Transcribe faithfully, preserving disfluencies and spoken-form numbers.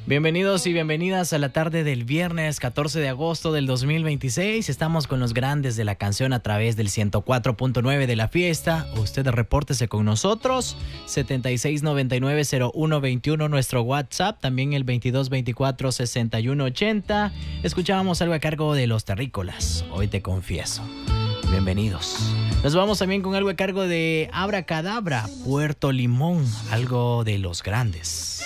Bienvenidos y bienvenidas a la tarde del viernes catorce de agosto del dos mil veintiséis. Estamos con los grandes de la canción a través del ciento cuatro punto nueve de la fiesta. Usted repórtese con nosotros. setenta y seis noventa y nueve cero uno veintiuno nuestro WhatsApp. También el veintidós veinticuatro sesenta y uno ochenta. Escuchábamos algo a cargo de Los Terrícolas. Hoy te confieso. Bienvenidos. Nos vamos también con algo a cargo de Abracadabra, Puerto Limón. Algo de los grandes.